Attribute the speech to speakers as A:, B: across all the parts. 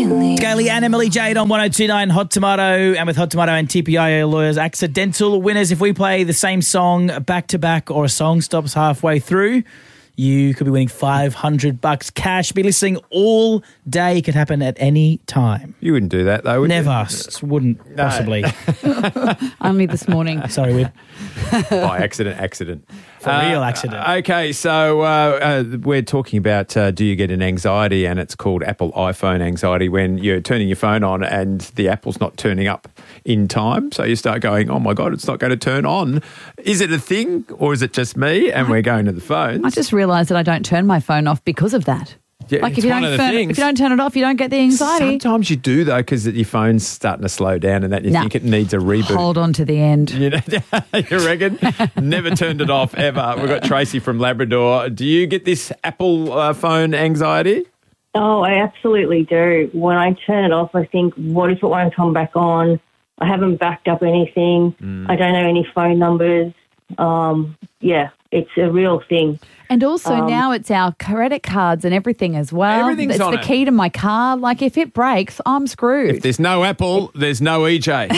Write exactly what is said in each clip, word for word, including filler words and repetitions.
A: feeling.
B: Scaly and Emily Jade on one oh two point nine Hot Tomato, and with Hot Tomato and T P I A lawyers, accidental winners. If we play the same song back to back or a song stops halfway through, you could be winning five hundred bucks cash. Be listening all day. It could happen at any time.
C: You wouldn't do that, though, would
B: Never.
C: you?
B: S- Wouldn't possibly.
D: Only this morning.
B: Sorry, we
C: By accident, accident.
B: For real accident.
C: Okay, so uh, uh, we're talking about uh, do you get an anxiety, and it's called Apple iPhone anxiety when you're turning your phone on and the Apple's not turning up in time. So you start going, oh, my God, it's not going to turn on. Is it a thing or is it just me? And we're going to the phones.
D: I just realised that I don't turn my phone off because of that.
C: Yeah,
D: like
C: it's
D: if you
C: one
D: don't
C: of the
D: turn,
C: things.
D: if you don't turn it off, you don't get the anxiety.
C: Sometimes you do, though, because your phone's starting to slow down and that you
D: Nah.
C: think it needs a reboot.
D: Hold on to the end.
C: You, know, you reckon? Never turned it off ever. We've got Tracy from Labrador. Do you get this Apple uh, phone anxiety?
E: Oh, I absolutely do. When I turn it off, I think, what if it won't come back on? I haven't backed up anything.
C: Mm.
E: I don't know any phone numbers. Um, yeah, it's a real thing.
D: And also
E: Um,
D: now it's our credit cards and everything as well.
C: Everything's
D: it's
C: on
D: the
C: it.
D: key to my car. Like if it breaks, I'm screwed.
C: If there's no Apple, there's no E J.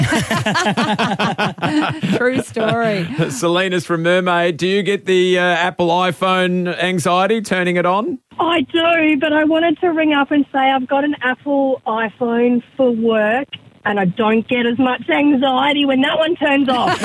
D: True story.
C: Selena's from Mermaid. Do you get the uh, Apple iPhone anxiety turning it on?
F: I do, but I wanted to ring up and say I've got an Apple iPhone for work and I don't get as much anxiety when that one turns off.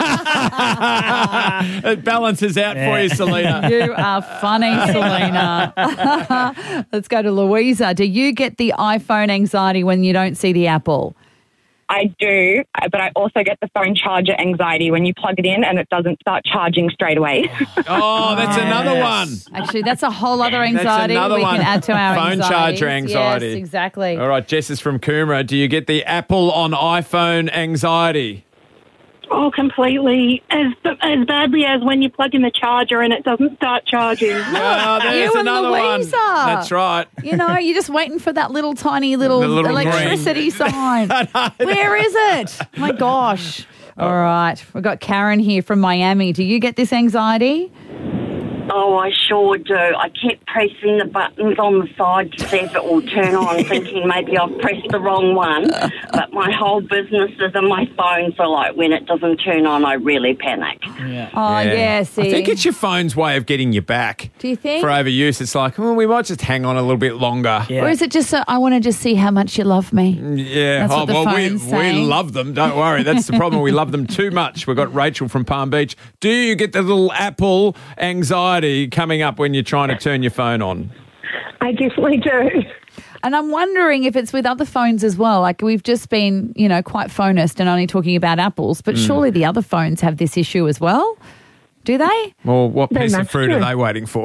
C: It balances out for you, Selena.
D: You are funny, Selena. Let's go to Louisa. Do you get the iPhone anxiety when you don't see the Apple?
G: I do, but I also get the phone charger anxiety when you plug it in and it doesn't start charging straight away.
C: Oh, that's another one.
D: Actually, that's a whole other anxiety
C: another
D: we
C: one.
D: can add to our
C: Phone
D: anxieties.
C: charger anxiety.
D: Yes, exactly.
C: All right, Jess is from Coomera. Do you get the Apple on iPhone anxiety?
F: Oh, completely. As as badly as when you plug in the charger and it doesn't start charging.
C: Oh, there's
D: You and
C: another one.
D: Louisa.
C: That's right.
D: You know, you're just waiting for that little tiny little,
C: The little
D: electricity sign. Where is it? My gosh. All right. We've got Karen here from Miami. Do you get this anxiety?
H: Oh, I sure do. I keep pressing the buttons on the side to see if it will turn on, thinking maybe I've pressed the wrong one. But my whole business is in my phone, so like when it doesn't turn on, I really panic.
B: Yeah.
D: Oh, yeah, see.
C: I think it's your phone's way of getting you back.
D: Do you think?
C: For overuse, it's like, oh, we might just hang on a little bit longer.
B: Yeah.
D: Or is it just, so I want to just see how much you love me?
C: Yeah,
D: That's
C: oh,
D: what the
C: well, we,
D: phone's
C: we
D: saying.
C: love them. Don't worry. That's the problem. We love them too much. We've got Rachel from Palm Beach. Do you get the little Apple anxiety coming up when you're trying to turn your phone on?
F: I definitely do.
D: And I'm wondering if it's with other phones as well. Like we've just been, you know, quite phonist and only talking about Apples, but surely the other phones have this issue as well. Do they?
C: Well, what
F: Then
C: piece of
F: that's
C: fruit
F: true.
C: are they waiting for?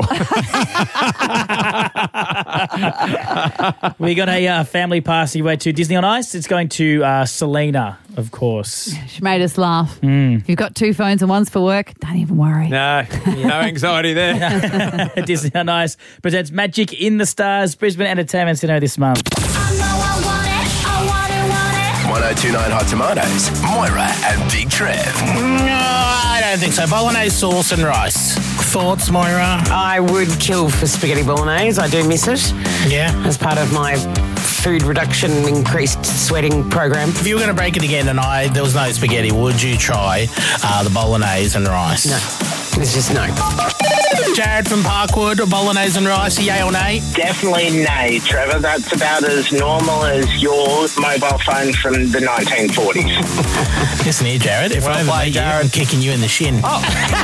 B: We got a uh, family party way to Disney on Ice. It's going to uh, Selena, of course.
D: She made us laugh. If you've got two phones and one's for work, don't even worry.
C: no, no anxiety there.
B: Disney on Ice presents Magic in the Stars, Brisbane Entertainment Centre this month.
A: one oh two point nine Hot Tomatoes, Moira and Big Trev.
I: No, I don't think so. Bolognese sauce and rice. Thoughts, Moira?
J: I would kill for spaghetti bolognese. I do miss it
I: Yeah.
J: as part of my food reduction, increased sweating program.
I: If you were going to break it again and I, there was no spaghetti, would you try uh, the bolognese and rice?
J: No, it's just no.
I: Jared from Parkwood, bolognese and rice, yay or nay?
K: Definitely nay, Trevor. That's about as normal as your mobile phone from the nineteen forties.
I: Listen here, Jared. If
C: Well
I: I ever
C: played,
I: meet you,
C: Jared.
I: I'm kicking you in the shin.